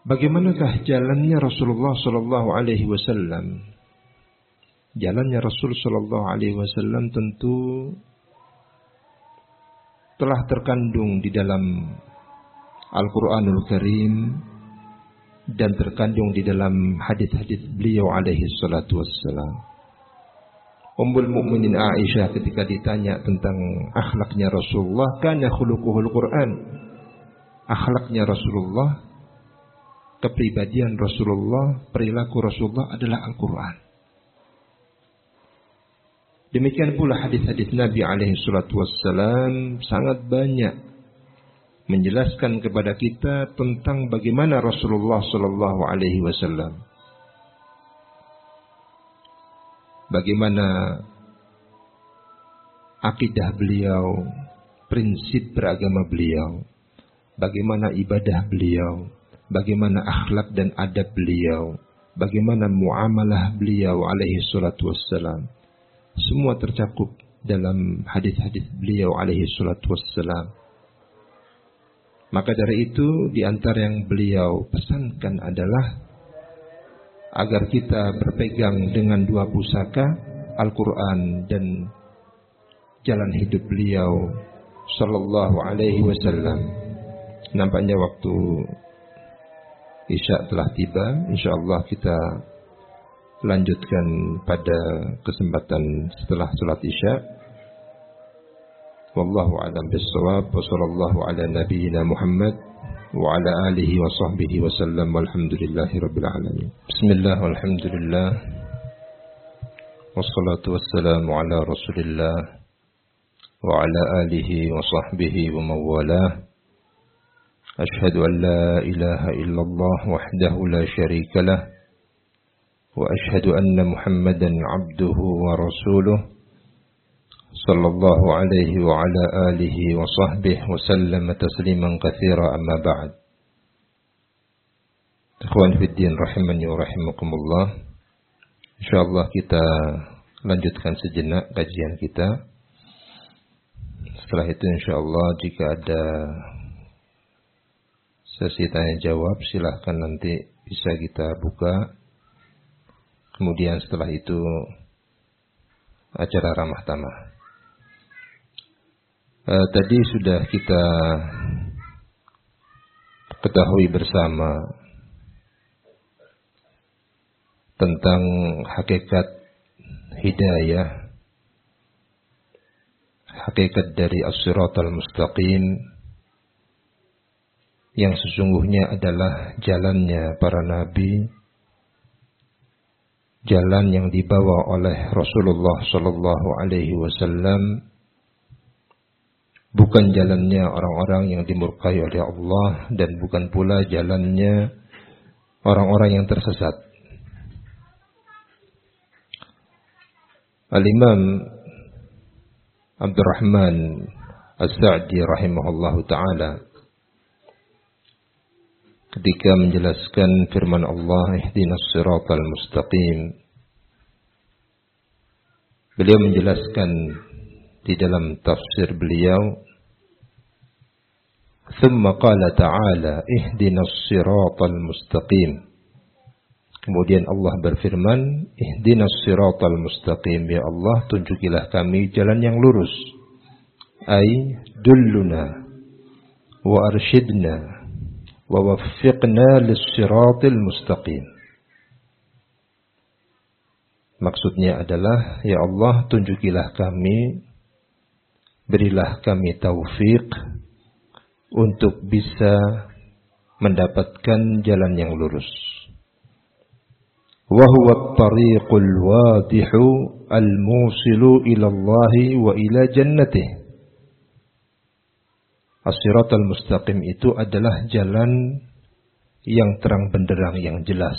bagaimanakah jalannya Rasulullah sallallahu alaihi wasallam? Jalannya Rasul sallallahu alaihi wasallam tentu telah terkandung di dalam Al-Qur'anul Karim dan terkandung di dalam hadis-hadis beliau alaihi salatu wassalam. Ummul Mukminin Aisyah ketika ditanya tentang akhlaknya Rasulullah, kana khuluquhul Qur'an. Akhlaknya Rasulullah, kepribadian Rasulullah, perilaku Rasulullah adalah Al-Qur'an. Demikian pula hadis-hadis Nabi alaihi salatu wassalam sangat banyak menjelaskan kepada kita tentang bagaimana Rasulullah sallallahu alaihi wasallam, bagaimana akidah beliau, prinsip beragama beliau, bagaimana ibadah beliau, bagaimana akhlak dan adab beliau, bagaimana muamalah beliau alaihi salatu wassalam. Semua tercakup dalam hadis-hadis beliau alaihi salatu wassalam. Maka dari itu di antara yang beliau pesankan adalah agar kita berpegang dengan dua pusaka, Al-Quran dan jalan hidup beliau sallallahu alaihi wasallam. Nampaknya waktu Isya telah tiba. InsyaAllah kita lanjutkan pada kesempatan setelah salat Isya. Wallahu a'lam bis-shawab wa sallallahu ala nabiyyina Muhammad wa ala alihi wa sahbihi wa sallam walhamdulillahi rabbil alamin. Bismillah walhamdulillah wassalatu wassalamu ala rasulillah wa ala alihi wa sahbihi wa mawalah. Ashhadu an la ilaha illallah wahdahu la syarika lah wa ashhadu anna Muhammadan abduhu wa rasuluh sallallahu alaihi wa ala alihi wa sahbihi wa sallam tasliman katsira amma ba'd. Ikhwan fiddin rahimani wa rahimakumullah. Insyaallah kita lanjutkan sejenak kajian kita. Setelah itu insyaallah jika ada sesi tanya jawab silahkan nanti bisa kita buka. Kemudian setelah itu acara ramah tamah. Tadi sudah kita ketahui bersama tentang hakikat hidayah, hakikat dari as-siratal mustaqim yang sesungguhnya adalah jalannya para nabi, jalan yang dibawa oleh Rasulullah sallallahu alaihi wasallam, bukan jalannya orang-orang yang dimurkai oleh Allah dan bukan pula jalannya orang-orang yang tersesat. Al-Imam Abdurrahman As-Sa'di rahimahullahu ta'ala ketika menjelaskan firman Allah ihdinas siratal mustaqim, beliau menjelaskan di dalam tafsir beliau, thumma qala ta'ala ihdinas siratal mustaqim. Kemudian Allah berfirman, ihdinas siratal mustaqim, ya Allah tunjukilah kami jalan yang lurus. Ay dulluna wa arshidna wa waffiqna lis-siratil mustaqim. Maksudnya adalah, ya Allah tunjukilah kami, berilah kami taufik untuk bisa mendapatkan jalan yang lurus. Wa huwa at-tariqul wadihu al-musilu ila Allah wa ila jannatihi. As-siratal mustaqim itu adalah jalan yang terang benderang, yang jelas.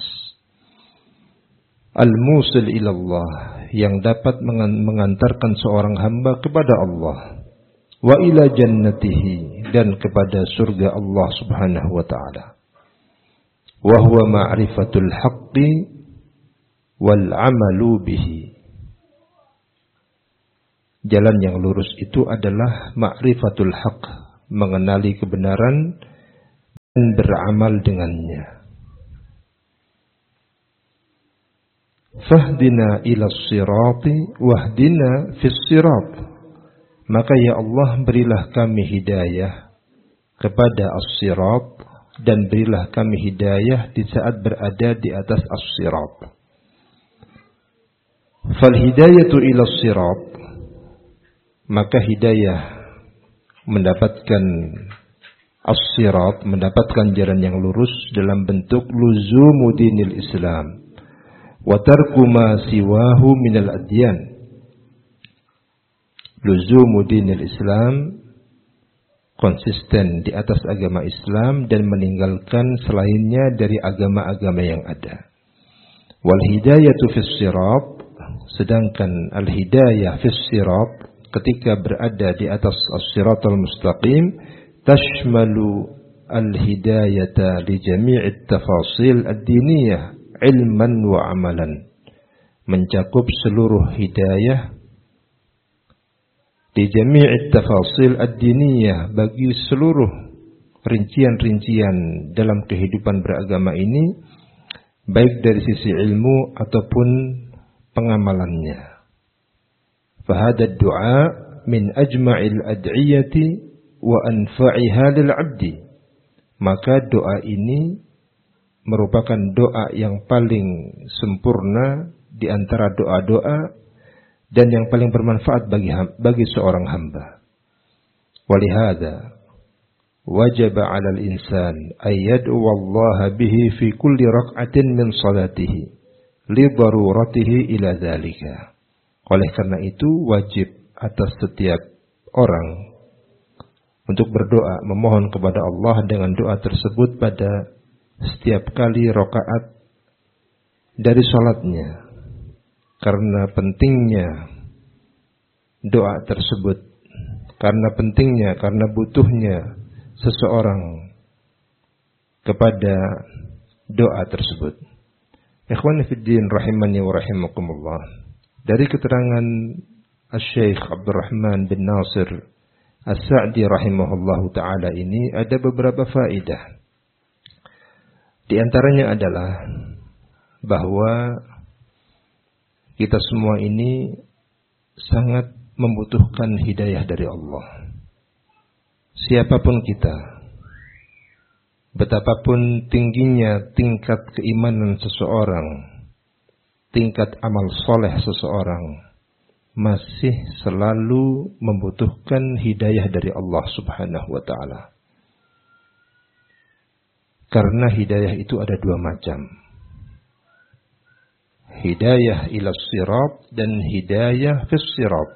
Al-musil ila Allah, yang dapat mengantarkan seorang hamba kepada Allah. Wa ila jannatihi, dan kepada surga Allah subhanahu wa ta'ala. Wa huwa ma'rifatul haqqi wal amalu bihi. Jalan yang lurus itu adalah ma'rifatul haqq, mengenali kebenaran dan beramal dengannya. Fahdina ila sirati wahdina fis sirat. Maka ya Allah, berilah kami hidayah kepada as-sirat dan berilah kami hidayah di saat berada di atas as-sirat. Fal hidayatu ila as-sirat, maka hidayah mendapatkan as-sirat, mendapatkan jalan yang lurus dalam bentuk luzumu dinil Islam wa tarku ma siwahu minal adyan. Luzumu dinil Islam, konsisten di atas agama Islam dan meninggalkan selainnya dari agama-agama yang ada. Wal hidayatu fis sirat, sedangkan al hidayah fis sirat ketika berada di atas as-siratal mustaqim, tashmalu al hidayata li jami'it tafasil ad-diniyah ilman wa amalan, mencakup seluruh hidayah di jami'it tafasil ad-diniyah, bagi seluruh rincian-rincian dalam kehidupan beragama ini, baik dari sisi ilmu ataupun pengamalannya. Fahada du'a min ajma'il ad'iyati wa anfa'iha lil 'abdi. Maka doa ini merupakan doa yang paling sempurna di antara doa-doa dan yang paling bermanfaat bagi seorang hamba. Walihada wajaba 'alal insan ay yad'u Allah bihi fi kulli rak'atin min salatihi li daruratihi ila dzalika. Oleh karena itu wajib atas setiap orang untuk berdoa, memohon kepada Allah dengan doa tersebut pada setiap kali rakaat dari salatnya, karena pentingnya doa tersebut, karena pentingnya, karena butuhnya seseorang kepada doa tersebut. Ikhwani fid din rahimani wa rahimakumullah. Dari keterangan Asy-Syaikh Abdurrahman bin Nasir As-Sa'di rahimahullahu taala ini ada beberapa faedah. Di antaranya adalah bahwa kita semua ini sangat membutuhkan hidayah dari Allah. Siapapun kita, betapapun tingginya tingkat keimanan seseorang, tingkat amal soleh seseorang, masih selalu membutuhkan hidayah dari Allah subhanahu wa ta'ala. Karena hidayah itu ada dua macam. Hidayah ila sirat dan hidayah fis sirat.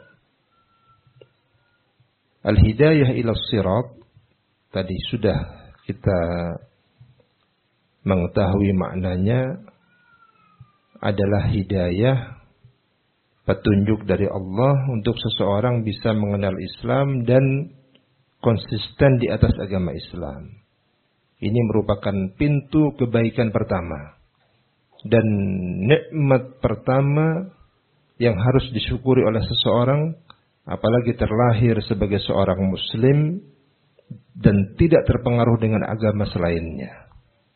Al-hidayah ila sirat tadi sudah kita mengetahui maknanya, adalah hidayah, petunjuk dari Allah untuk seseorang bisa mengenal Islam dan konsisten di atas agama Islam. Ini merupakan pintu kebaikan pertama dan nikmat pertama yang harus disyukuri oleh seseorang, apalagi terlahir sebagai seorang muslim dan tidak terpengaruh dengan agama selainnya.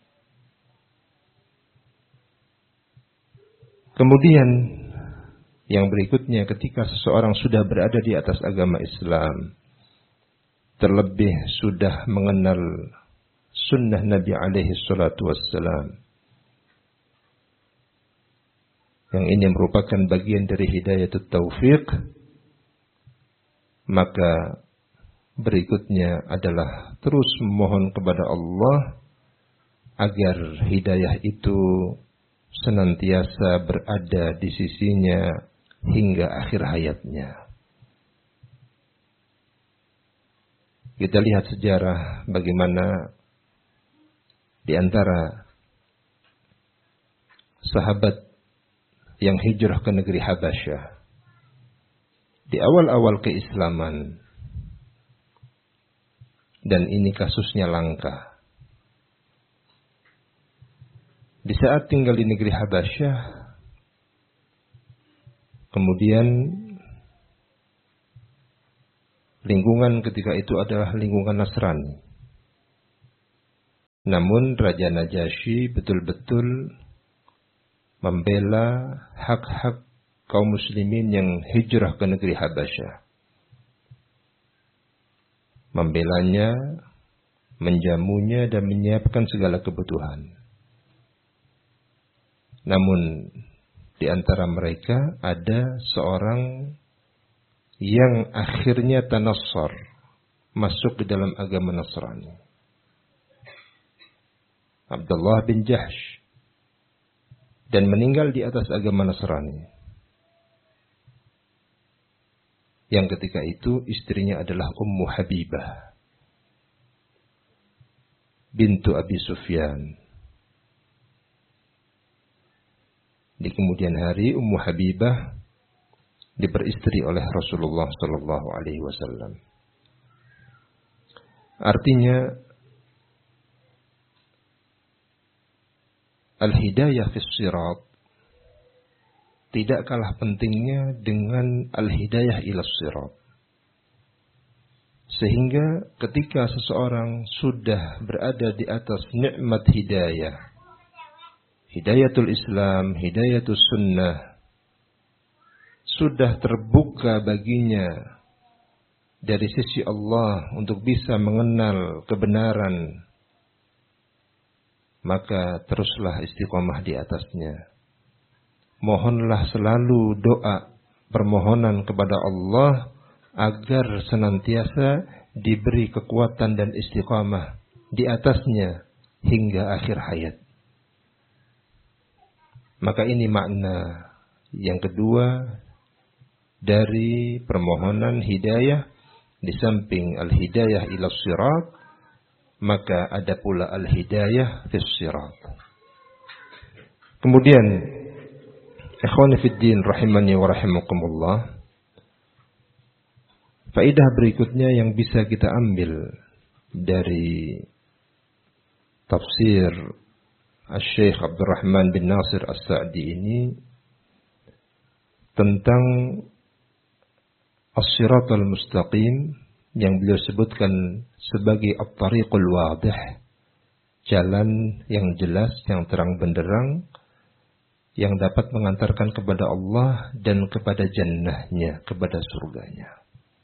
Kemudian yang berikutnya, ketika seseorang sudah berada di atas agama Islam, terlebih sudah mengenal sunnah Nabi alaihi salatu wassalam, yang ini merupakan bagian dari hidayatut taufiq, maka berikutnya adalah terus memohon kepada Allah agar hidayah itu senantiasa berada di sisinya hingga akhir hayatnya. Kita lihat sejarah bagaimana di antara sahabat yang hijrah ke negeri Habasyah di awal-awal keislaman, dan ini kasusnya langka. Di saat tinggal di negeri Habasyah, kemudian lingkungan ketika itu adalah lingkungan Nasrani. Namun Raja Najasyi betul-betul membela hak-hak kaum muslimin yang hijrah ke negeri Habasyah. Membelanya, menjamunya dan menyiapkan segala kebutuhan. Namun di antara mereka ada seorang yang akhirnya tanassar, masuk ke dalam agama Nasrani. Abdullah bin Jahsh, dan meninggal di atas agama Nasrani. Yang ketika itu istrinya adalah Ummu Habibah bintu Abi Sufyan. Di kemudian hari Ummu Habibah diperistri oleh Rasulullah sallallahu alaihi wasallam. Artinya al-hidayah fis sirat tidak kalah pentingnya dengan al-hidayah ila sirat. Sehingga ketika seseorang sudah berada di atas nikmat hidayah, hidayatul Islam, hidayatul sunnah, sudah terbuka baginya dari sisi Allah untuk bisa mengenal kebenaran, maka teruslah istiqomah di atasnya. Mohonlah selalu doa, permohonan kepada Allah agar senantiasa diberi kekuatan dan istiqamah di atasnya hingga akhir hayat. Maka ini makna yang kedua dari permohonan hidayah. Di samping al-hidayah ila sirat, maka ada pula al-hidayah fis sirat. Kemudian ikhwani fid din rahimani wa rahimakumullah, faedah berikutnya yang bisa kita ambil dari tafsir Syekh Abdurrahman bin Nasir As-Sa'di ini tentang as-siratal mustaqim yang beliau sebutkan sebagai at-tariqul wadih, jalan yang jelas, yang terang benderang, yang dapat mengantarkan kepada Allah dan kepada jannahnya, kepada surganya.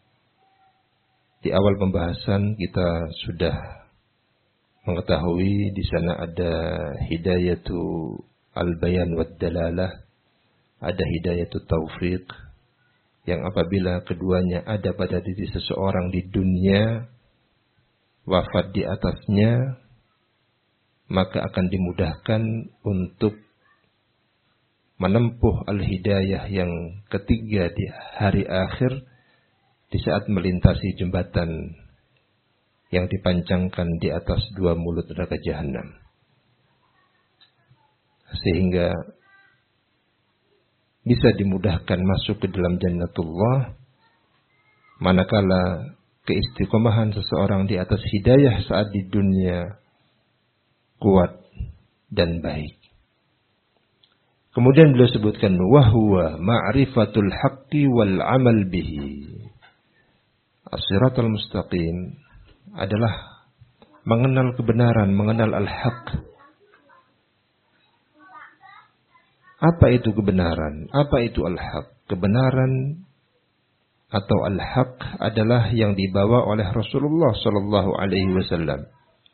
Di awal pembahasan kita sudah mengetahui di sana ada hidayatu al-bayan wad dalalah, ada hidayatu taufiq, yang apabila keduanya ada pada diri seseorang di dunia, wafat di atasnya, maka akan dimudahkan untuk menempuh al-hidayah yang ketiga di hari akhir, di saat melintasi jembatan yang dipancangkan di atas dua mulut neraka jahanam. Sehingga bisa dimudahkan masuk ke dalam jannatullah, manakala keistiqomahan seseorang di atas hidayah saat di dunia kuat dan baik. Kemudian beliau sebutkan wahwa ma'rifatul haqqi wal amal bihi. As-siratal mustaqim adalah mengenal kebenaran, mengenal al-haq. Apa itu kebenaran? Apa itu al-haq? Kebenaran atau al-haq adalah yang dibawa oleh Rasulullah sallallahu alaihi wasallam.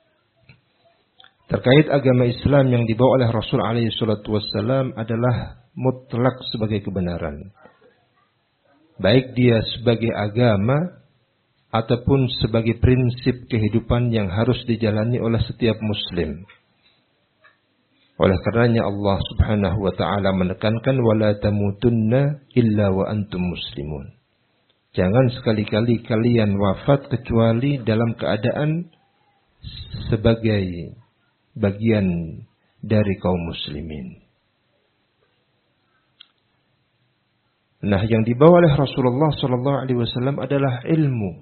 Terkait agama Islam yang dibawa oleh Rasul alaihi salatu wasallam adalah mutlak sebagai kebenaran. Baik dia sebagai agama ataupun sebagai prinsip kehidupan yang harus dijalani oleh setiap muslim. Oleh karenanya Allah Subhanahu wa taala menekankan wala tamutunna illa wa antum muslimun. Jangan sekali-kali kalian wafat kecuali dalam keadaan sebagai bagian dari kaum muslimin. Nah, yang dibawa oleh Rasulullah sallallahu alaihi wasallam adalah ilmu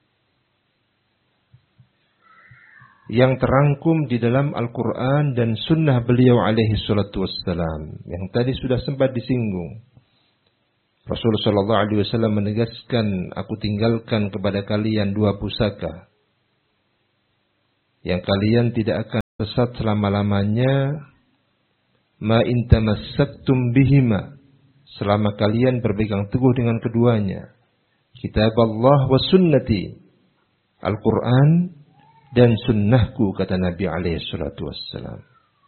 yang terangkum di dalam Al-Quran dan sunnah beliau alaihi salatu wassalam, yang tadi sudah sempat disinggung. Rasulullah sallallahu alaihi wasallam menegaskan, aku tinggalkan kepada kalian dua pusaka yang kalian tidak akan sesat selama-lamanya, ma in tamassaktum bihima, selama kalian berpegang teguh dengan keduanya, kitab Allah wa sunnati, Al-Quran dan sunnahku, kata Nabi alaihi salatu wassalam.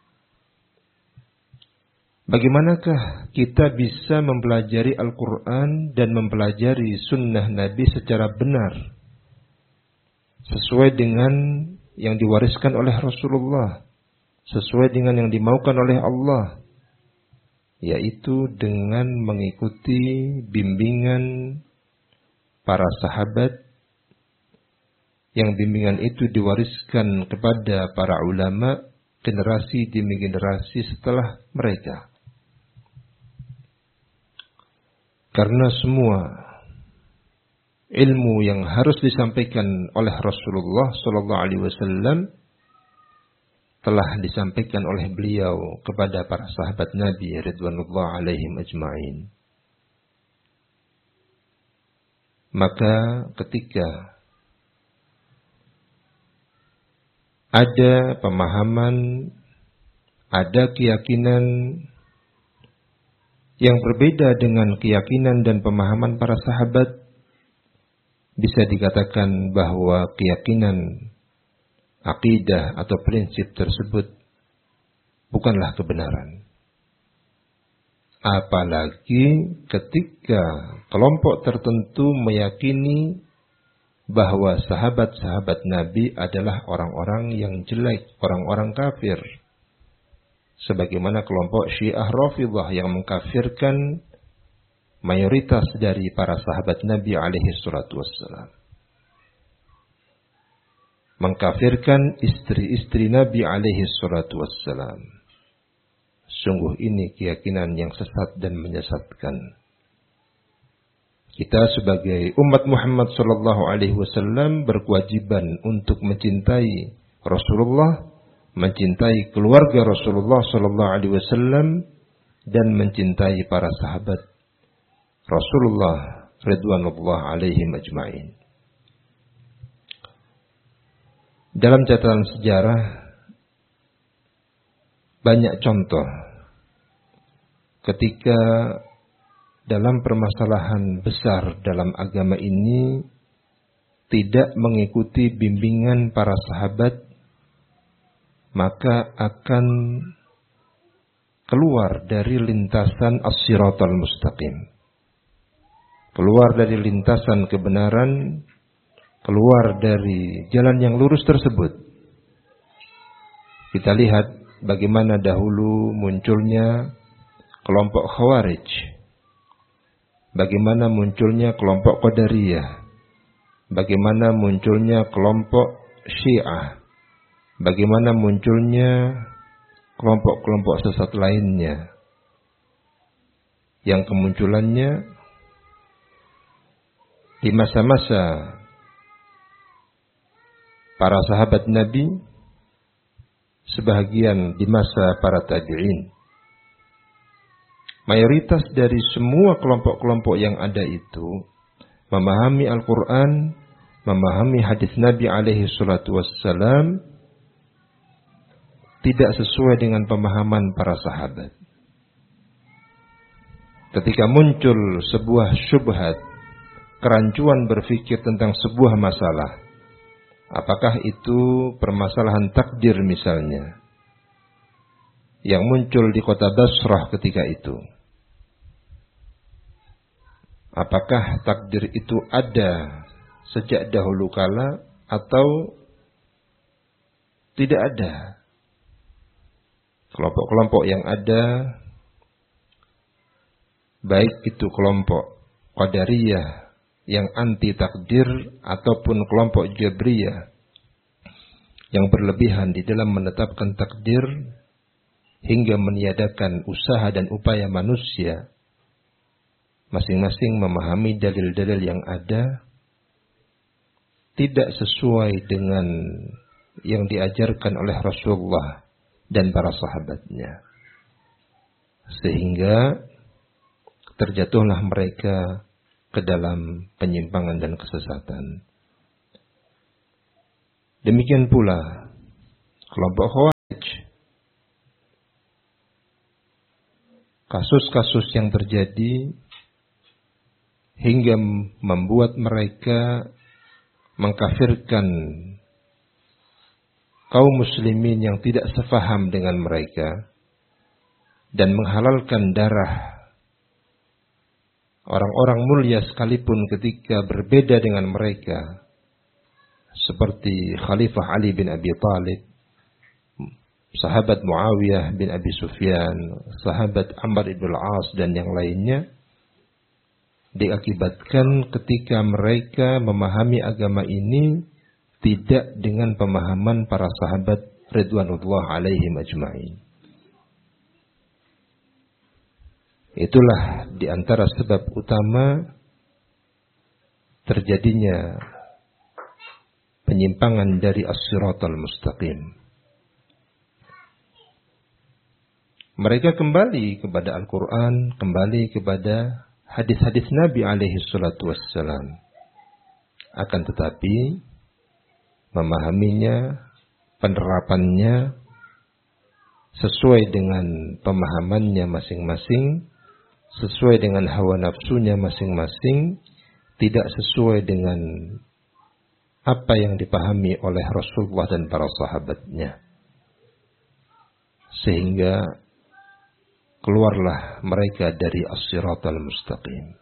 Bagaimanakah kita bisa mempelajari Al-Quran dan mempelajari sunnah Nabi secara benar, sesuai dengan yang diwariskan oleh Rasulullah, sesuai dengan yang dimaukan oleh Allah, yaitu dengan mengikuti bimbingan para sahabat, yang bimbingan itu diwariskan kepada para ulama generasi demi generasi setelah mereka. Karena semua ilmu yang harus disampaikan oleh Rasulullah sallallahu alaihi wasallam telah disampaikan oleh beliau kepada para sahabat Nabi ridwanullah alaihim ajma'in. Maka ketika ada pemahaman, ada keyakinan yang berbeda dengan keyakinan dan pemahaman para sahabat, bisa dikatakan bahwa keyakinan, akidah atau prinsip tersebut bukanlah kebenaran. Apalagi ketika kelompok tertentu meyakini bahwa sahabat-sahabat Nabi adalah orang-orang yang jelek, orang-orang kafir. Sebagaimana kelompok Syiah Rafidhah yang mengkafirkan mayoritas dari para sahabat Nabi alaihi salatu wassalam. Mengkafirkan istri-istri Nabi alaihi salatu wassalam. Sungguh ini keyakinan yang sesat dan menyesatkan. Kita sebagai umat Muhammad sallallahu alaihi wasallam berkewajiban untuk mencintai Rasulullah, mencintai keluarga Rasulullah sallallahu alaihi wasallam, dan mencintai para sahabat Rasulullah ridwanullah alaihim ajma'in. Dalam catatan sejarah banyak contoh ketika dalam permasalahan besar dalam agama ini tidak mengikuti bimbingan para sahabat, maka akan keluar dari lintasan as-siratal mustaqim, keluar dari lintasan kebenaran, keluar dari jalan yang lurus tersebut. Kita lihat bagaimana dahulu munculnya kelompok Khawarij, bagaimana munculnya kelompok Qadariyah, bagaimana munculnya kelompok Syiah, bagaimana munculnya kelompok-kelompok sesat lainnya yang kemunculannya di masa-masa para sahabat Nabi, sebahagian di masa para tabi'in. Mayoritas dari semua kelompok-kelompok yang ada itu memahami Al-Quran, memahami hadis Nabi alaihi salatu wassalam tidak sesuai dengan pemahaman para sahabat. Ketika muncul sebuah syubhat, kerancuan berpikir tentang sebuah masalah, apakah itu permasalahan takdir misalnya, yang muncul di kota Basrah ketika itu, apakah takdir itu ada sejak dahulu kala atau tidak ada? Kelompok-kelompok yang ada, baik itu kelompok Qadariyah yang anti takdir ataupun kelompok Jabriyah yang berlebihan di dalam menetapkan takdir hingga meniadakan usaha dan upaya manusia, masing-masing memahami dalil-dalil yang ada tidak sesuai dengan yang diajarkan oleh Rasulullah dan para sahabatnya, sehingga terjatuhlah mereka ke dalam penyimpangan dan kesesatan. Demikian pula kelompok Khawarij kasus-kasus yang terjadi hingga membuat mereka mengkafirkan kaum muslimin yang tidak sefaham dengan mereka dan menghalalkan darah orang-orang mulia sekalipun ketika berbeda dengan mereka, seperti Khalifah Ali bin Abi Thalib, sahabat Muawiyah bin Abi Sufyan, sahabat Amr ibn al-As dan yang lainnya, diakibatkan ketika mereka memahami agama ini tidak dengan pemahaman para sahabat ridwanullah alaihim ajma'in. Itulah di antara sebab utama terjadinya penyimpangan dari as-siratal mustaqim. Mereka kembali kepada Al-Quran, kembali kepada hadis-hadis Nabi alaihi salatu wassalam. Akan tetapi memahaminya, penerapannya sesuai dengan pemahamannya masing-masing, sesuai dengan hawa nafsunya masing-masing, tidak sesuai dengan apa yang dipahami oleh Rasulullah dan para sahabatnya. Sehingga keluarlah mereka dari as-siratal mustaqim.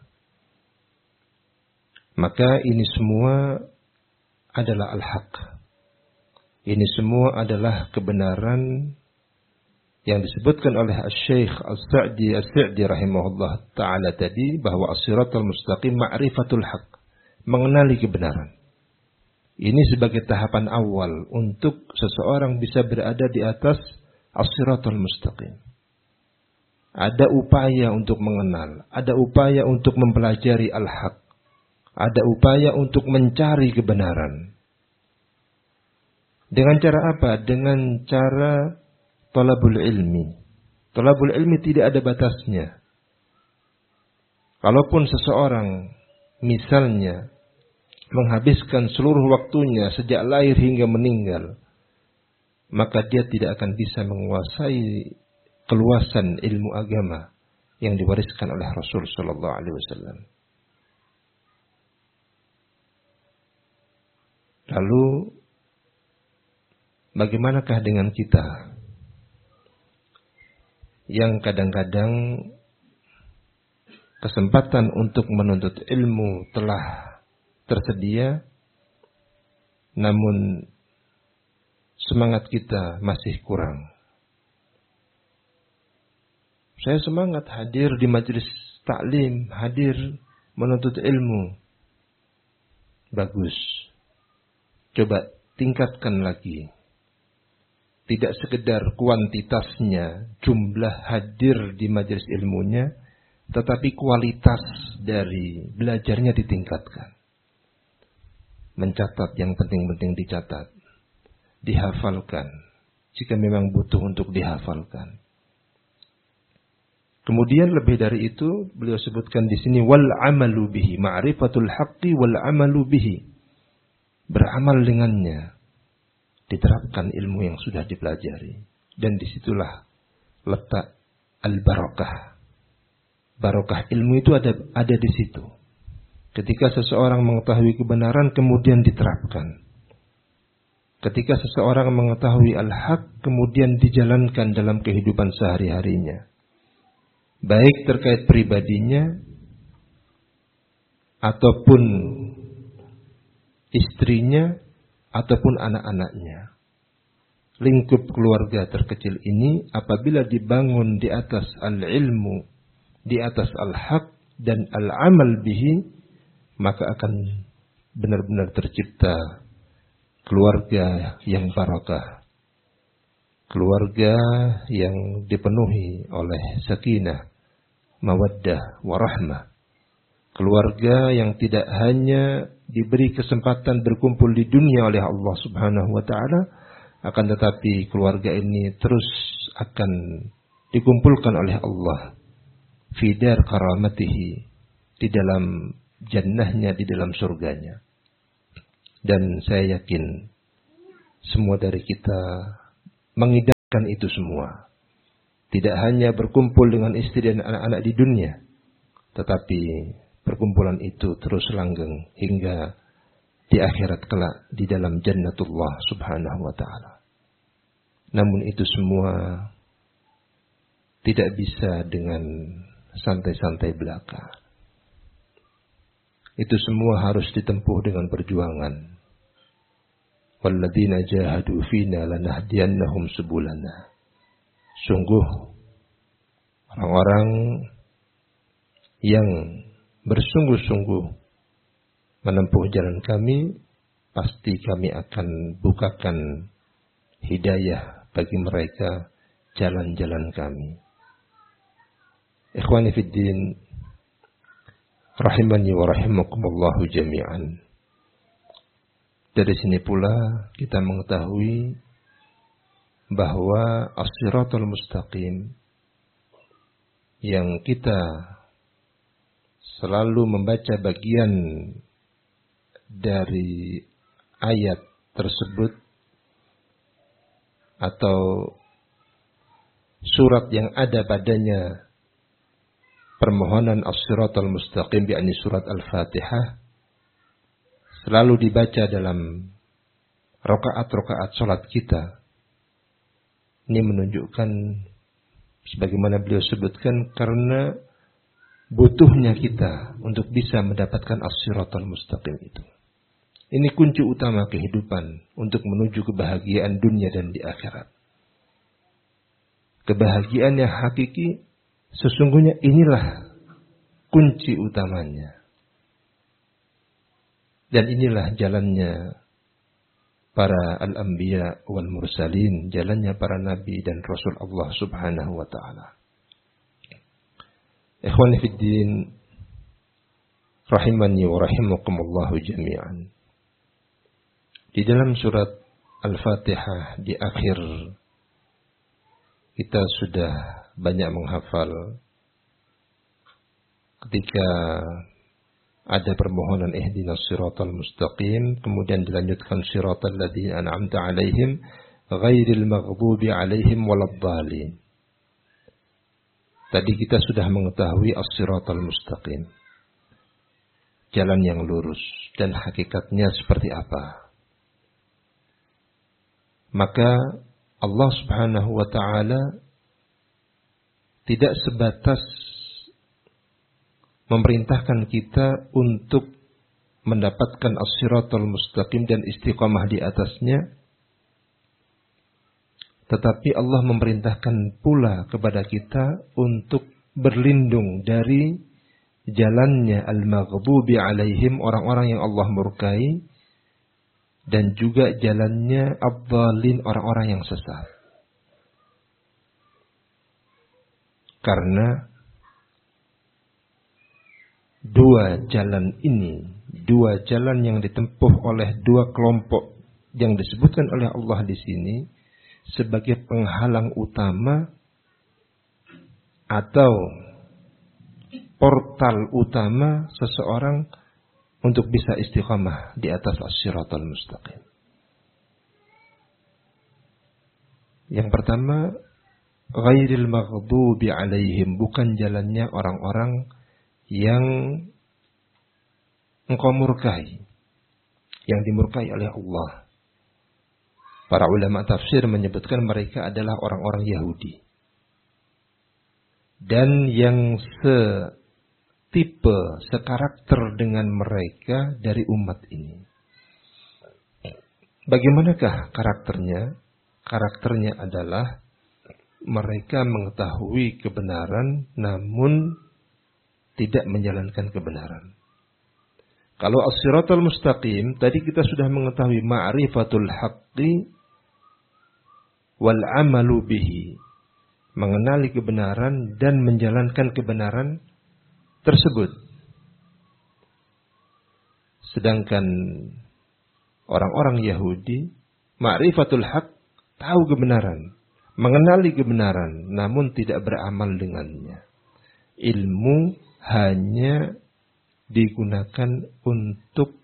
Maka ini semua adalah al-haq. Ini semua adalah kebenaran yang disebutkan oleh Syekh As-Sa'di rahimahullah ta'ala tadi, bahwa as-siratal mustaqim ma'rifatul haq, mengenali kebenaran. Ini sebagai tahapan awal untuk seseorang bisa berada di atas as-siratal mustaqim. Ada upaya untuk mengenal, ada upaya untuk mempelajari al-haq, ada upaya untuk mencari kebenaran. Dengan cara apa? Dengan cara talabul ilmi. Talabul ilmi tidak ada batasnya. Kalaupun seseorang misalnya menghabiskan seluruh waktunya sejak lahir hingga meninggal, maka dia tidak akan bisa menguasai keluasan ilmu agama yang diwariskan oleh Rasul sallallahu alaihi wasallam. Lalu bagaimanakah dengan kita yang kadang-kadang kesempatan untuk menuntut ilmu telah tersedia, namun semangat kita masih kurang. Saya semangat hadir di majelis taklim, hadir menuntut ilmu. Bagus. Coba tingkatkan lagi. Tidak sekedar kuantitasnya, jumlah hadir di majelis ilmunya, tetapi kualitas dari belajarnya ditingkatkan. Mencatat yang penting-penting dicatat. Dihafalkan, jika memang butuh untuk dihafalkan. Kemudian lebih dari itu, beliau sebutkan di sini, wal amalu bihi, ma'rifatul haqqi wal amalu bihi. Beramal dengannya. Diterapkan ilmu yang sudah dipelajari. Dan disitulah letak al-barakah. Barakah ilmu itu ada di situ. Ketika seseorang mengetahui kebenaran kemudian diterapkan. Ketika seseorang mengetahui al-haq kemudian dijalankan dalam kehidupan sehari-harinya. Baik terkait pribadinya ataupun istrinya ataupun anak-anaknya. Lingkup keluarga terkecil ini apabila dibangun di atas al-ilmu, di atas al-haq dan al-amal bihi, maka akan benar-benar tercipta keluarga yang barakah. Keluarga yang dipenuhi oleh sakinah, mawaddah, warahmah. Keluarga yang tidak hanya diberi kesempatan berkumpul di dunia oleh Allah Subhanahu wa ta'ala, akan tetapi keluarga ini terus akan dikumpulkan oleh Allah fi dar karamatihi, di dalam jannahnya, di dalam surganya. Dan saya yakin semua dari kita mengidamkan itu semua. tidak hanya berkumpul dengan istri dan anak-anak di dunia, tetapi perkumpulan itu terus langgeng hingga di akhirat kelak di dalam jannatullah subhanahu wa ta'ala. Namun itu semua tidak bisa dengan santai-santai belaka. Itu semua harus ditempuh dengan perjuangan. Walladzina jahadu fina lanahdiyannahum subulana. Sungguh orang-orang yang bersungguh-sungguh menempuh jalan kami, pasti kami akan bukakan hidayah bagi mereka jalan-jalan kami. Ikhwani fid din, rahimani wa rahimakumullahu jami'an. Dari sini pula kita mengetahui bahwa as-siratal mustaqim yang kita selalu membaca bagian dari ayat tersebut atau surat yang ada padanya permohonan as-siratal mustaqim, yakni surat Al-Fatihah, selalu dibaca dalam rakaat-rakaat salat kita. Ini menunjukkan sebagaimana beliau sebutkan, karena butuhnya kita untuk bisa mendapatkan as-siratal mustaqim itu. Ini kunci utama kehidupan untuk menuju kebahagiaan dunia dan di akhirat. Kebahagiaan yang hakiki, sesungguhnya inilah kunci utamanya. Dan inilah jalannya para al-anbiya wal mursalin, jalannya para nabi dan rasul Allah subhanahu wa ta'ala. Ikhwani fid din, rahimani wa rahimakumullahu jami'an. Di dalam surat Al-Fatihah di akhir kita sudah banyak menghafal ketika ada permohonan ihdinas siratal mustaqim, kemudian dilanjutkan siratal ladzina an'amta 'alaihim ghairil maghdubi 'alaihim waladdallin. Tadi kita sudah mengetahui as-siratal mustaqim, jalan yang lurus dan hakikatnya seperti apa. Maka Allah subhanahu wa ta'ala tidak sebatas memerintahkan kita untuk mendapatkan as-siratal mustaqim dan istiqamah di atasnya, tetapi Allah memerintahkan pula kepada kita untuk berlindung dari jalannya al-maghdubi alaihim, orang-orang yang Allah murkai, dan juga jalannya ad-dhalin, orang-orang yang sesat. Karena dua jalan ini, dua jalan yang ditempuh oleh dua kelompok yang disebutkan oleh Allah di sini sebagai penghalang utama atau portal utama seseorang untuk bisa istiqamah di atas as-siratal mustaqim. Yang pertama, ghairil maghdubi alaihim, bukan jalannya orang-orang yang engkau murkai, yang dimurkai oleh Allah. Para ulama tafsir menyebutkan mereka adalah orang-orang Yahudi. Dan yang setipe, sekarakter dengan mereka dari umat ini. Bagaimanakah karakternya? Karakternya adalah mereka mengetahui kebenaran namun tidak menjalankan kebenaran. Kalau as-siratal mustaqim, tadi kita sudah mengetahui ma'rifatul haqqi wal amalu bihi, mengenali kebenaran dan menjalankan kebenaran tersebut. Sedangkan orang-orang Yahudi, ma'rifatul haqq, tahu kebenaran, mengenali kebenaran, namun tidak beramal dengannya. Ilmu hanya digunakan untuk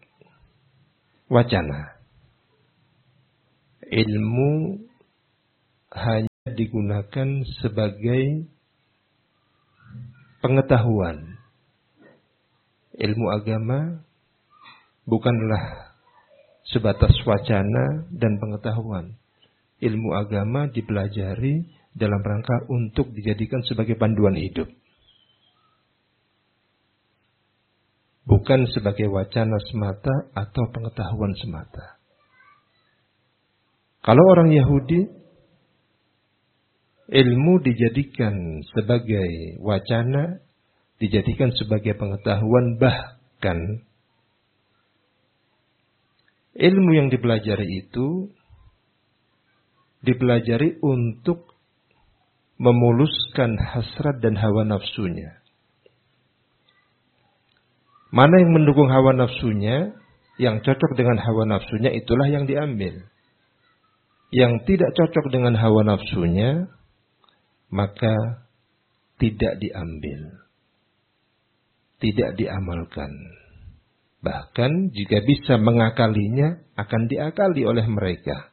wacana. Ilmu hanya digunakan sebagai pengetahuan. Ilmu agama bukanlah sebatas wacana dan pengetahuan. Ilmu agama dipelajari dalam rangka untuk dijadikan sebagai panduan hidup. Bukan sebagai wacana semata atau pengetahuan semata. Kalau orang Yahudi, ilmu dijadikan sebagai wacana, dijadikan sebagai pengetahuan, bahkan ilmu yang dipelajari itu dipelajari untuk memuluskan hasrat dan hawa nafsunya. Mana yang mendukung hawa nafsunya, yang cocok dengan hawa nafsunya, itulah yang diambil. Yang tidak cocok dengan hawa nafsunya, maka tidak diambil. Tidak diamalkan. Bahkan jika bisa mengakalinya, akan diakali oleh mereka.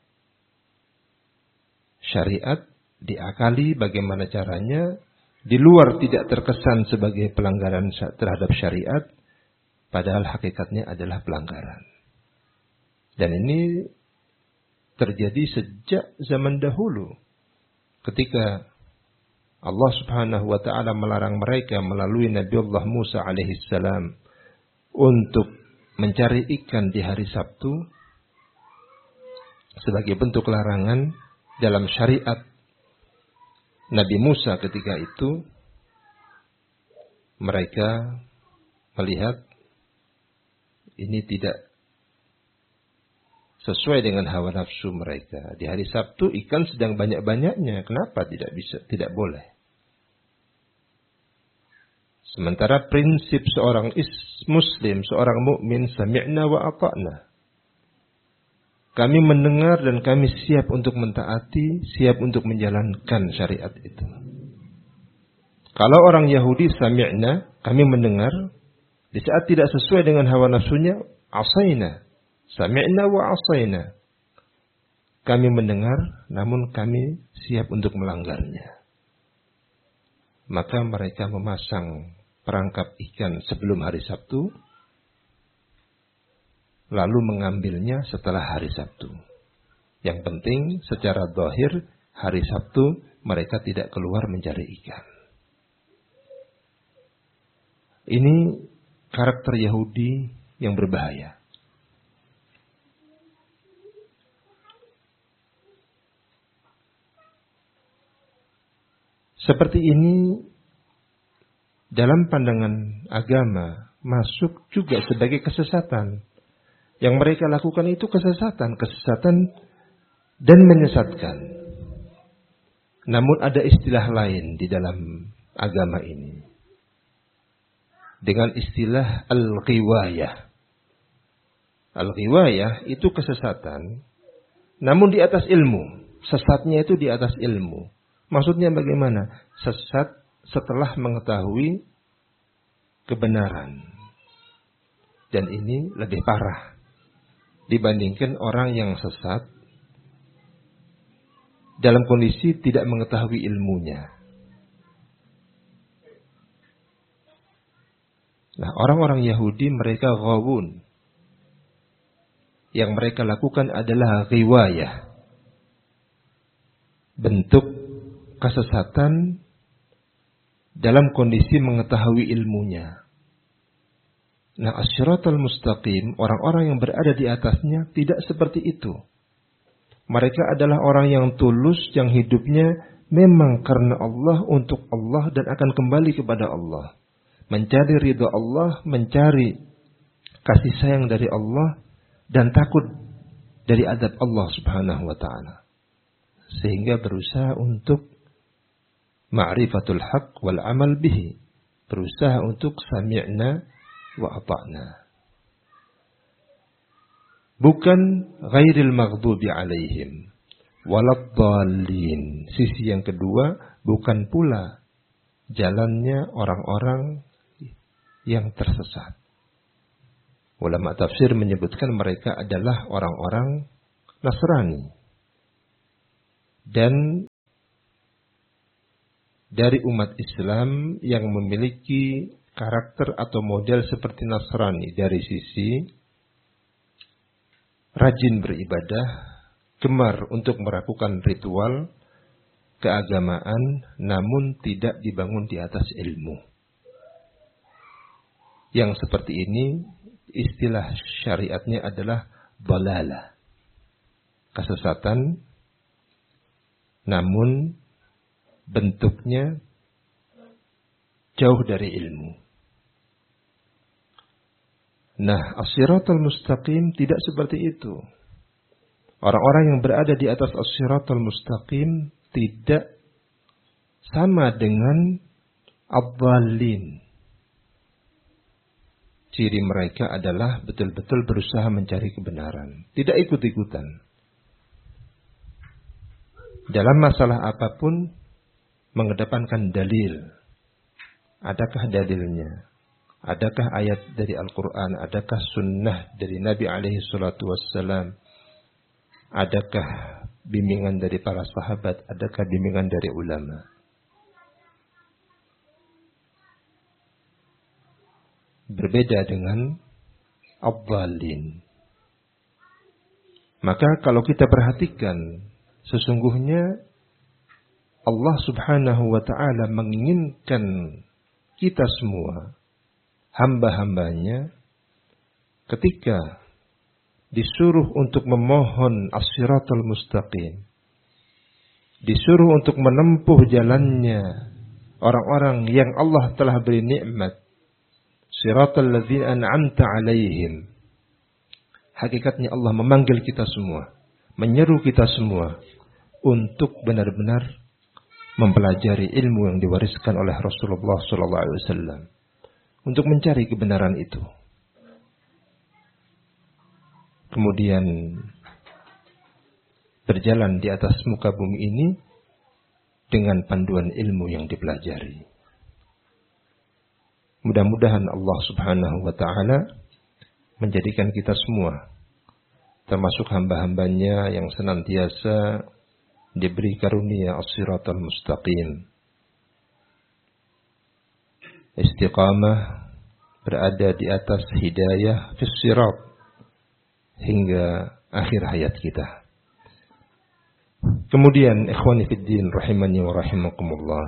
Syariat diakali bagaimana caranya, di luar tidak terkesan sebagai pelanggaran terhadap syariat, padahal hakikatnya adalah pelanggaran. Dan ini terjadi sejak zaman dahulu. Ketika Allah Subhanahu wa ta'ala melarang mereka melalui Nabiullah Musa alaihissalam untuk mencari ikan di hari Sabtu sebagai bentuk larangan dalam syariat Nabi Musa ketika itu, mereka melihat ini tidak sesuai dengan hawa nafsu mereka. Di hari Sabtu ikan sedang banyak-banyaknya, kenapa tidak bisa, tidak boleh? Sementara prinsip seorang muslim, seorang mukmin, sami'na wa ata'na. Kami mendengar dan kami siap untuk mentaati, siap untuk menjalankan syariat itu. Kalau orang Yahudi sami'na, kami mendengar, di saat tidak sesuai dengan hawa nafsunya, asaina. Sami'na wa asaina. Kami mendengar, namun kami siap untuk melanggarnya. Maka mereka memasang perangkap ikan sebelum hari Sabtu, lalu mengambilnya setelah hari Sabtu. Yang penting secara zahir hari Sabtu mereka tidak keluar mencari ikan. Ini karakter Yahudi yang berbahaya. Seperti ini dalam pandangan agama masuk juga sebagai kesesatan. Yang mereka lakukan itu kesesatan dan menyesatkan. Namun ada istilah lain di dalam agama ini. Dengan istilah al-ghiwayah. Al-ghiwayah itu kesesatan, namun di atas ilmu. Sesatnya itu di atas ilmu. Maksudnya bagaimana? Sesat setelah mengetahui kebenaran. Dan ini lebih parah dibandingkan orang yang sesat dalam kondisi tidak mengetahui ilmunya. Nah, orang-orang Yahudi mereka ghawun. Yang mereka lakukan adalah ghiwayah. Bentuk kesesatan dalam kondisi mengetahui ilmunya. Nah, as-siratal mustaqim, orang-orang yang berada di atasnya tidak seperti itu. Mereka adalah orang yang tulus, yang hidupnya memang karena Allah, untuk Allah, dan akan kembali kepada Allah. Mencari ridha Allah, mencari kasih sayang dari Allah, dan takut dari azab Allah Subhanahu wa ta'ala. Sehingga berusaha untuk ma'rifatul haq wal amal bihi. Berusaha untuk sami'na wa ata'na. Bukan ghairil maghdubi alaihim waladdallin. Sisi yang kedua, bukan pula jalannya orang-orang yang tersesat. Ulama tafsir menyebutkan mereka adalah orang-orang Nasrani. Dan dari umat Islam yang memiliki karakter atau model seperti Nasrani dari sisi rajin beribadah, gemar untuk melakukan ritual keagamaan, namun tidak dibangun di atas ilmu. Yang seperti ini, istilah syariatnya adalah dalalah, kesesatan, namun bentuknya jauh dari ilmu. Nah, as-siratal mustaqim tidak seperti itu. Orang-orang yang berada di atas as-siratal mustaqim tidak sama dengan ad-dallin. Ciri mereka adalah betul-betul berusaha mencari kebenaran, tidak ikut-ikutan. Dalam masalah apapun mengedepankan dalil. Adakah dalilnya? Adakah ayat dari Al-Quran? Adakah sunnah dari Nabi alaihi salatu wassalam? Adakah bimbingan dari para sahabat? Adakah bimbingan dari ulama? Berbeda dengan ad-dallin. Maka kalau kita perhatikan, sesungguhnya Allah subhanahu wa ta'ala menginginkan kita semua, hamba-hambanya, ketika disuruh untuk memohon as-siratal mustaqim, disuruh untuk menempuh jalannya orang-orang yang Allah telah beri nikmat, siratal ladzina an'amta alaihim. Hakikatnya Allah memanggil kita semua, menyeru kita semua untuk benar-benar mempelajari ilmu yang diwariskan oleh Rasulullah SAW, untuk mencari kebenaran itu. Kemudian berjalan di atas muka bumi ini dengan panduan ilmu yang dipelajari. Mudah-mudahan Allah subhanahu wa ta'ala menjadikan kita semua termasuk hamba-hambanya yang senantiasa diberi karunia as-siratal mustaqim, istiqamah, berada di atas hidayah fis sirat hingga akhir hayat kita. Kemudian ikhwani fid din rahimani wa rahimakumullah,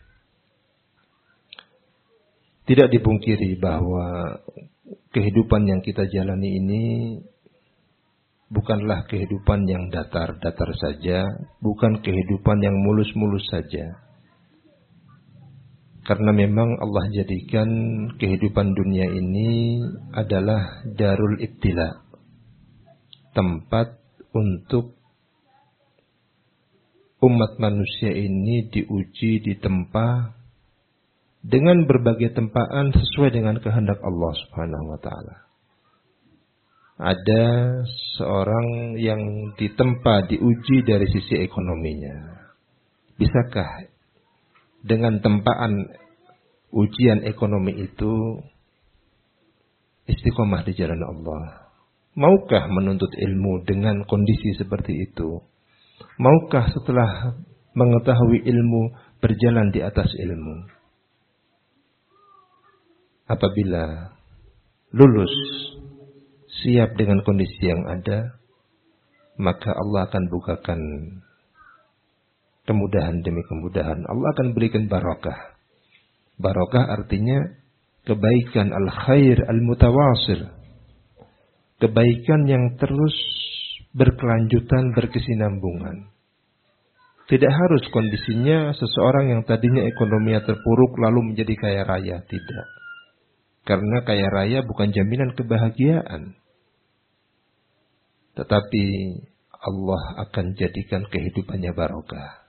tidak dipungkiri bahwa kehidupan yang kita jalani ini bukanlah kehidupan yang datar-datar saja, bukan kehidupan yang mulus-mulus saja. Karena memang Allah jadikan kehidupan dunia ini adalah darul ibtila, tempat untuk umat manusia ini diuji, ditempa dengan berbagai tempaan sesuai dengan kehendak Allah Subhanahu wa taala. Ada seorang yang ditempa, diuji dari sisi ekonominya. Bisakah dengan tempaan ujian ekonomi itu istiqomah di jalan Allah? Maukah menuntut ilmu dengan kondisi seperti itu? Maukah setelah mengetahui ilmu berjalan di atas ilmu? Apabila lulus, siap dengan kondisi yang ada, maka Allah akan bukakan kemudahan demi kemudahan. Allah akan berikan barakah. Barakah artinya kebaikan, al-khair, al-mutawasil. Kebaikan yang terus berkelanjutan, berkesinambungan. Tidak harus kondisinya seseorang yang tadinya ekonominya terpuruk lalu menjadi kaya raya. Tidak. Karena kaya raya bukan jaminan kebahagiaan. Tetapi Allah akan jadikan kehidupannya barokah.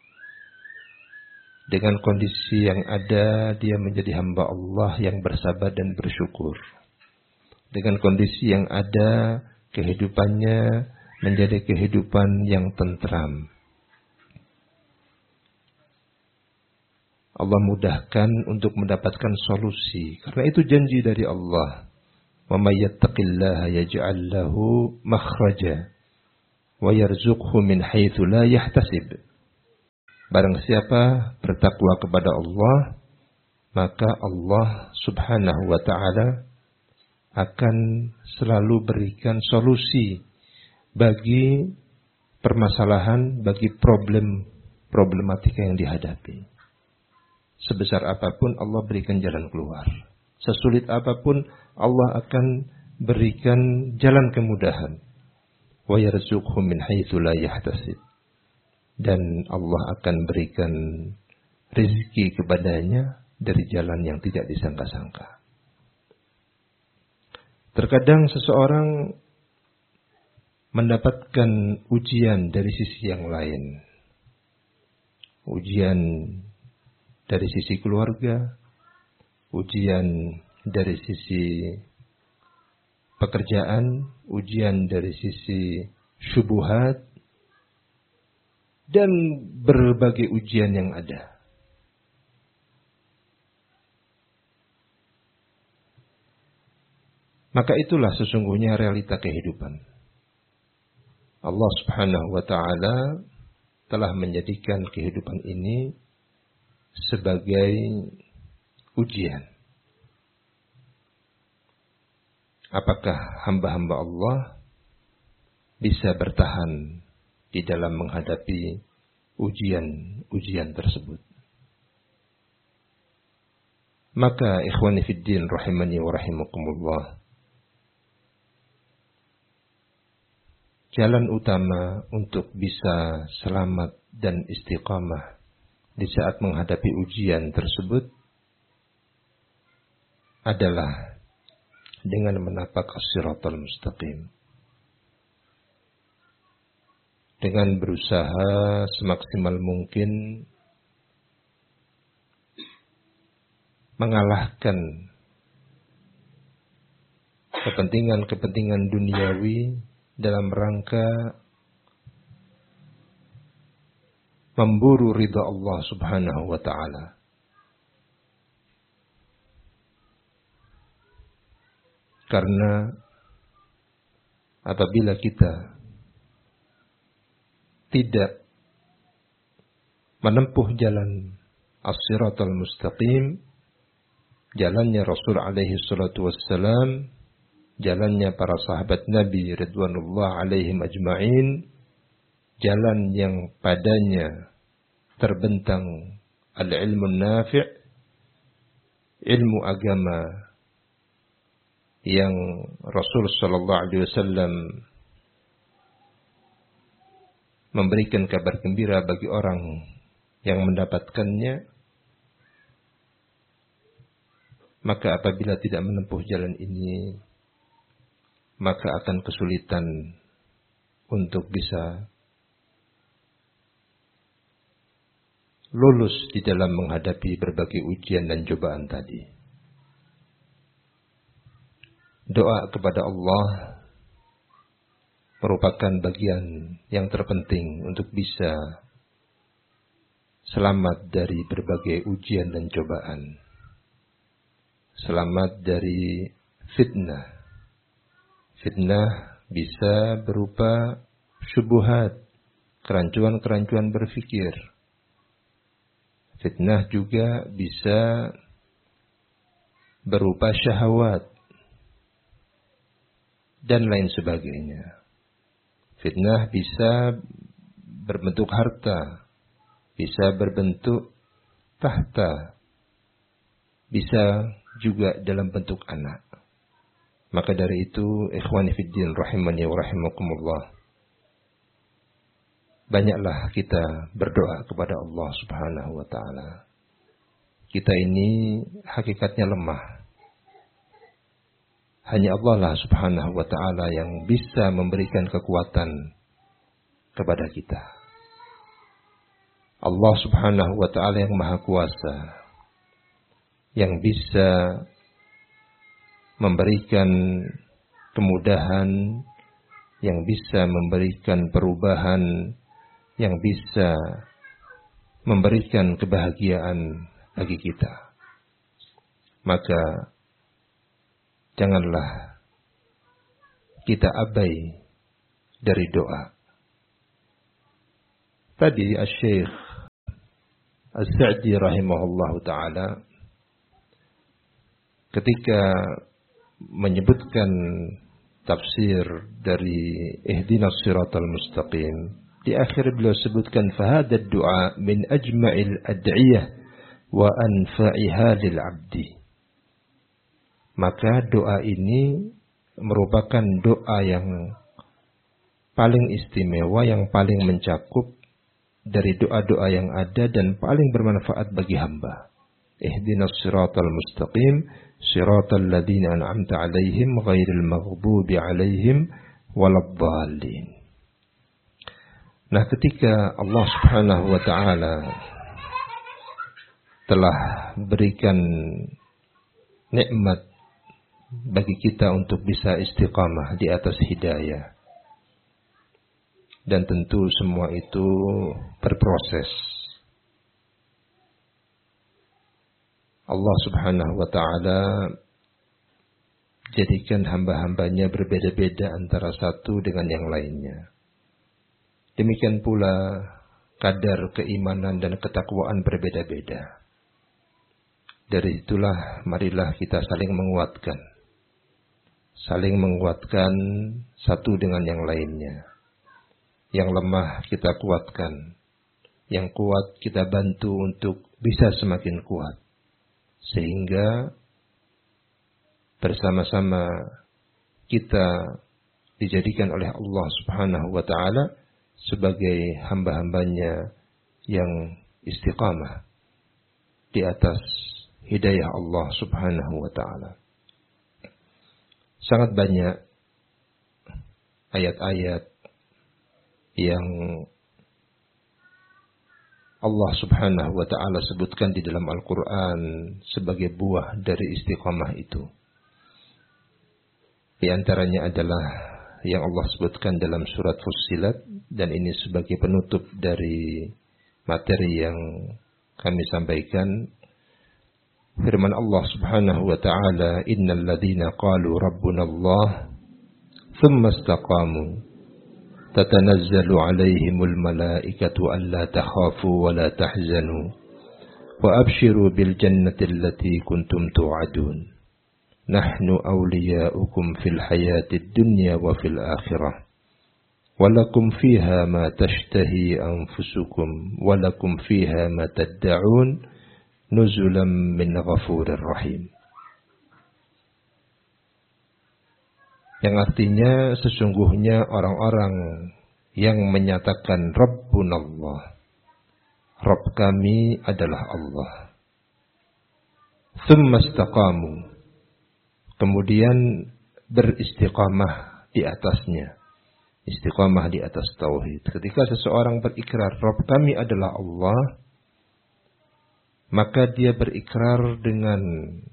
Dengan kondisi yang ada, dia menjadi hamba Allah yang bersabar dan bersyukur. Dengan kondisi yang ada, kehidupannya menjadi kehidupan yang tentram. Allah mudahkan untuk mendapatkan solusi. Karena itu janji dari Allah. Wa may yattaqillaha yaj'al lahu makhraja wa yarzuqhu min haitsu la yahtasib. Barang siapa bertakwa kepada Allah, maka Allah Subhanahu wa ta'ala akan selalu berikan solusi bagi permasalahan, bagi problematika yang dihadapi. Sebesar apapun Allah berikan jalan keluar. Sesulit apapun Allah akan berikan jalan kemudahan. Wa yarzuqhu min haitsu la yahtasib. Dan Allah akan berikan rezeki kepadanya dari jalan yang tidak disangka-sangka. Terkadang seseorang mendapatkan ujian dari sisi yang lain. Ujian dari sisi keluarga, ujian dari sisi pekerjaan, ujian dari sisi syubhat, dan berbagai ujian yang ada. Maka itulah sesungguhnya realita kehidupan. Allah Subhanahu wa ta'ala telah menjadikan kehidupan ini sebagai ujian. Apakah hamba-hamba Allah bisa bertahan di dalam menghadapi ujian-ujian tersebut? Maka ikhwani fiddin rahimani wa rahimakumullah, jalan utama untuk bisa selamat dan istiqamah di saat menghadapi ujian tersebut adalah dengan menapak as-siratal mustaqim. Dengan berusaha semaksimal mungkin mengalahkan kepentingan-kepentingan duniawi dalam rangka memburu ridha Allah Subhanahu wa ta'ala. Karena apabila kita tidak menempuh jalan as-siratal mustaqim, jalannya Rasul alaihi salatu wassalam, jalannya para sahabat Nabi ridwanullah alaihim ajma'in, jalan yang padanya terbentang al-ilmu nafi', ilmu agama yang Rasul sallallahu alaihi wasallam memberikan kabar gembira bagi orang yang mendapatkannya, maka apabila tidak menempuh jalan ini, maka akan kesulitan untuk bisa lulus di dalam menghadapi berbagai ujian dan cobaan tadi. Doa kepada Allah merupakan bagian yang terpenting untuk bisa selamat dari berbagai ujian dan cobaan. Selamat dari fitnah. Fitnah bisa berupa syubhat, kerancuan-kerancuan berfikir. Fitnah juga bisa berupa syahwat dan lain sebagainya. Fitnah bisa berbentuk harta, bisa berbentuk tahta, bisa juga dalam bentuk anak. Maka dari itu, ikhwani fiddin rahimani wa rahimakumullah, banyaklah kita berdoa kepada Allah Subhanahu wa ta'ala. Kita ini hakikatnya lemah. Hanya Allah lah Subhanahu wa ta'ala yang bisa memberikan kekuatan kepada kita. Allah Subhanahu wa ta'ala yang maha kuasa, yang bisa memberikan kemudahan, yang bisa memberikan perubahan, yang bisa memberikan kebahagiaan bagi kita. Maka janganlah kita abai dari doa. Tadi Asy-Syaikh As-Sa'di rahimahullahu ta'ala ketika menyebutkan tafsir dari ihdinas siratal mustaqim, di akhir beliau sebutkan fahada du'a min ajma'il ad'iyah wa anfa'iha lil 'abdi. Maka doa ini merupakan doa yang paling istimewa, yang paling mencakup dari doa-doa yang ada dan paling bermanfaat bagi hamba. Ihdinas siratal mustaqim siratal ladzina an'amta 'alaihim ghairil maghdubi 'alaihim waladdallin. Nah, ketika Allah Subhanahu wa ta'ala telah berikan nikmat bagi kita untuk bisa istiqamah di atas hidayah, dan tentu semua itu berproses. Allah Subhanahu wa ta'ala jadikan hamba-hambanya berbeda-beda antara satu dengan yang lainnya. Demikian pula kadar keimanan dan ketakwaan berbeda-beda. Dari itulah marilah kita saling menguatkan. Saling menguatkan satu dengan yang lainnya. Yang lemah kita kuatkan. Yang kuat kita bantu untuk bisa semakin kuat. Sehingga bersama-sama kita dijadikan oleh Allah Subhanahu wa ta'ala sebagai hamba-hambanya yang istiqamah di atas hidayah Allah Subhanahu wa ta'ala. Sangat banyak ayat-ayat yang Allah Subhanahu wa ta'ala sebutkan di dalam Al-Quran sebagai buah dari istiqamah itu. Di antaranya adalah yang Allah sebutkan dalam surat Fussilat, dan ini sebagai penutup dari materi yang kami sampaikan. Firman Allah Subhanahu wa ta'ala, innal ladzina qalu rabbuna Allah thumma istaqamu tatanazzalu 'alaihimul malaikatu alla takhafu wa la tahzanu wa abshiru bil jannati allati kuntum tu'adun. Nahnu awliya'ukum fil hayatid dunya wa fil akhirah. Walakum fiha ma tashtahi anfusukum walakum fiha ma tadda'un nuzulam min ghafurir rahim. Yang artinya sesungguhnya orang-orang yang menyatakan Rabbunallah, Rabb kami adalah Allah. Tsumma istaqamu, kemudian beristiqamah di atasnya. Istiqamah di atas tauhid. Ketika seseorang berikrar Rabb kami adalah Allah, maka dia berikrar dengan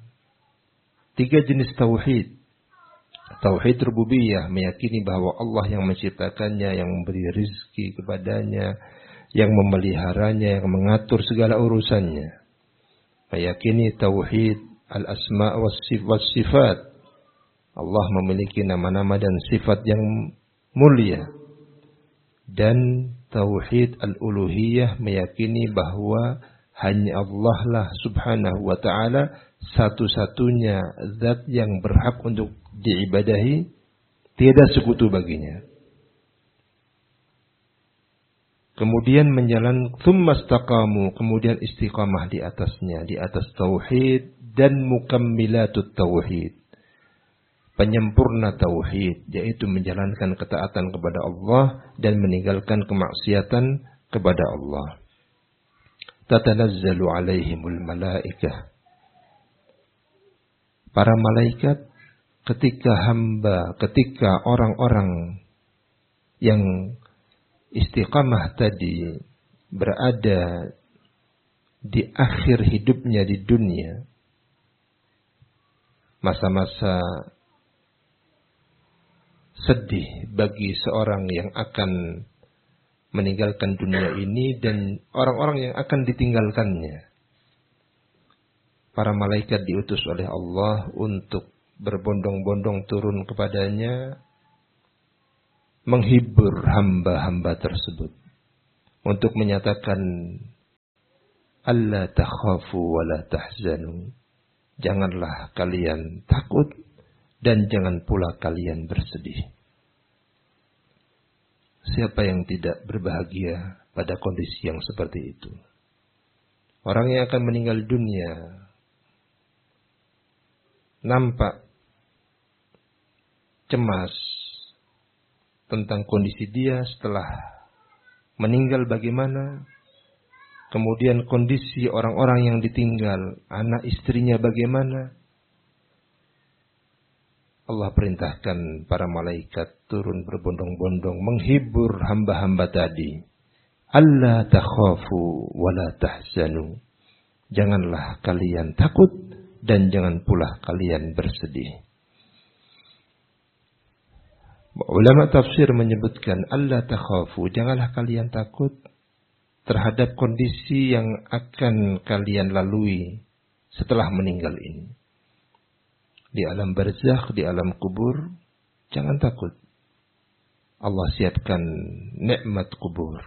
3 jenis tauhid. Tauhid rububiyah, meyakini bahwa Allah yang menciptakannya, yang memberi rizki kepadanya, yang memeliharanya, yang mengatur segala urusannya. Meyakini tauhid al-asma' was sifat. Allah memiliki nama-nama dan sifat yang mulia. Dan tauhid al-uluhiyah, meyakini bahwa hanya Allah lah Subhanahu wa ta'ala satu-satunya zat yang berhak untuk diibadahi, tiada sekutu baginya. Kemudian tsumma istaqamu, kemudian istiqamah di atasnya, di atas tauhid dan mukammilatut tauhid, penyempurna tauhid, yaitu menjalankan ketaatan kepada Allah dan meninggalkan kemaksiatan kepada Allah. Tatanazzalu alaihimul malaikah, para malaikat ketika orang-orang yang istiqamah tadi berada di akhir hidupnya di dunia, masa-masa sedih bagi seorang yang akan meninggalkan dunia ini dan orang-orang yang akan ditinggalkannya. Para malaikat diutus oleh Allah untuk berbondong-bondong turun kepadanya, menghibur hamba-hamba tersebut, untuk menyatakan alla takhafu wa la tahzanu. Janganlah kalian takut dan jangan pula kalian bersedih. Siapa yang tidak berbahagia pada kondisi yang seperti itu? Orang yang akan meninggal dunia nampak cemas tentang kondisi dia setelah meninggal bagaimana, kemudian kondisi orang-orang yang ditinggal, anak istrinya bagaimana. Allah perintahkan para malaikat turun berbondong-bondong menghibur hamba-hamba tadi. Alla takhafu wa la tahzanu. Janganlah kalian takut dan jangan pula kalian bersedih. Ulama tafsir menyebutkan alla takhafu, janganlah kalian takut terhadap kondisi yang akan kalian lalui setelah meninggal ini. Di alam barzakh, di alam kubur, jangan takut. Allah siapkan nikmat kubur.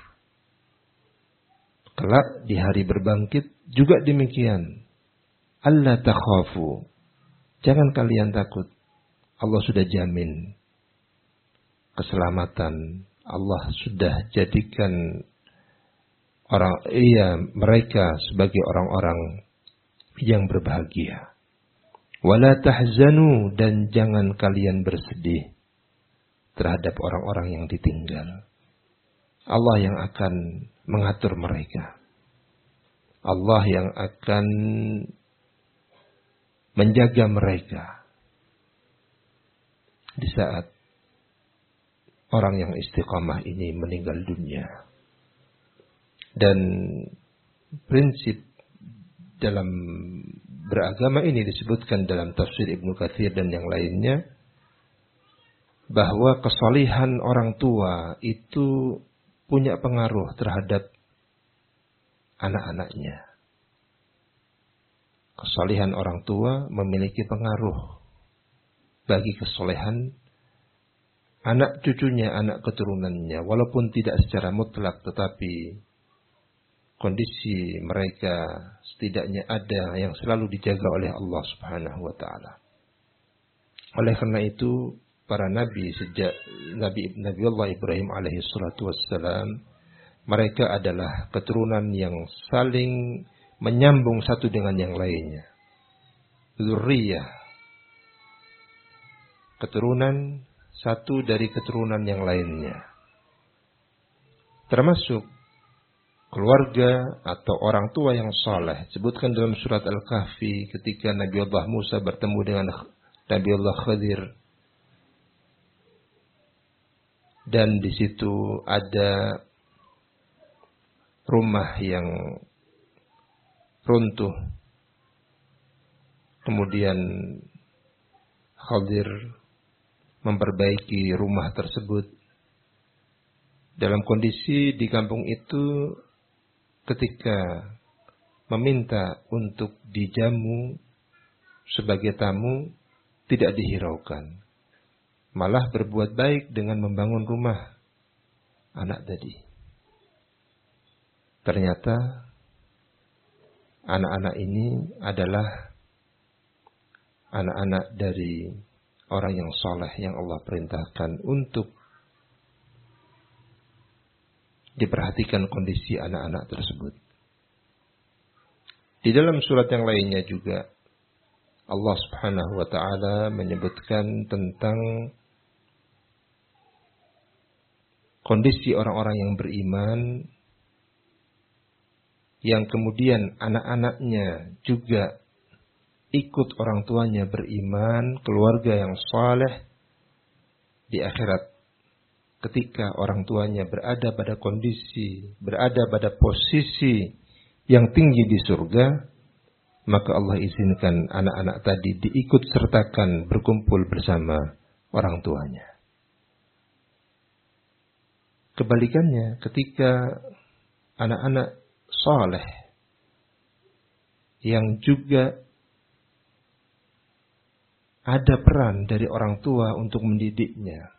Kelak di hari berbangkit juga demikian. Alla takhafu. Jangan kalian takut. Allah sudah jamin keselamatan. Allah sudah jadikan mereka sebagai orang-orang yang berbahagia. Wala tahzanu, dan jangan kalian bersedih terhadap orang-orang yang ditinggal. Allah yang akan mengatur mereka. Allah yang akan menjaga mereka di saat orang yang istiqamah ini meninggal dunia. Dan prinsip dalam beragama ini disebutkan dalam tafsir Ibnu Katsir dan yang lainnya, bahwa kesalihan orang tua itu punya pengaruh terhadap anak-anaknya. Kesalihan orang tua memiliki pengaruh bagi kesolehan anak cucunya, anak keturunannya, walaupun tidak secara mutlak, tetapi kondisi mereka setidaknya ada yang selalu dijaga oleh Allah Subhanahu wa taala. Oleh karena itu, para nabi sejak Nabi Allah Ibrahim alaihi salatu wassalam, mereka adalah keturunan yang saling menyambung satu dengan yang lainnya. Dzurriyyah, keturunan satu dari keturunan yang lainnya. Termasuk keluarga atau orang tua yang saleh. Sebutkan dalam surat Al-Kahfi ketika Nabi Allah Musa bertemu dengan Nabi Allah Khadir. Dan di situ ada rumah yang runtuh. Kemudian Khadir memperbaiki rumah tersebut. Dalam kondisi di kampung itu, ketika meminta untuk dijamu sebagai tamu, tidak dihiraukan. Malah berbuat baik dengan membangun rumah anak tadi. Ternyata anak-anak ini adalah anak-anak dari orang yang saleh yang Allah perintahkan untuk diperhatikan kondisi anak-anak tersebut. Di dalam surat yang lainnya juga Allah Subhanahu wa taala menyebutkan tentang kondisi orang-orang yang beriman yang kemudian anak-anaknya juga ikut orang tuanya beriman, keluarga yang saleh di akhirat. Ketika orang tuanya berada pada kondisi, berada pada posisi yang tinggi di surga, maka Allah izinkan anak-anak tadi diikut sertakan berkumpul bersama orang tuanya. Kebalikannya, ketika anak-anak saleh yang juga ada peran dari orang tua untuk mendidiknya.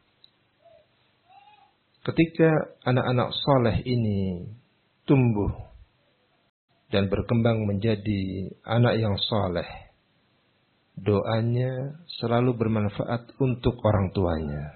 Ketika anak-anak saleh ini tumbuh dan berkembang menjadi anak yang saleh, doanya selalu bermanfaat untuk orang tuanya.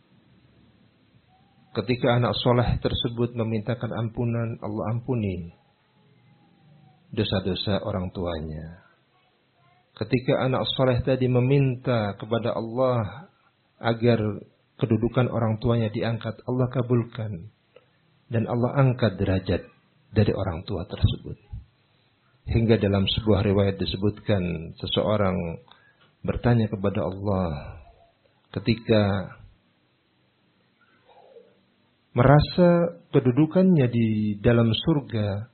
Ketika anak saleh tersebut memintakan ampunan, Allah ampuni dosa-dosa orang tuanya. Ketika anak saleh tadi meminta kepada Allah agar kedudukan orang tuanya diangkat, Allah kabulkan. Dan Allah angkat derajat dari orang tua tersebut. Hingga dalam sebuah riwayat disebutkan seseorang bertanya kepada Allah ketika merasa kedudukannya di dalam surga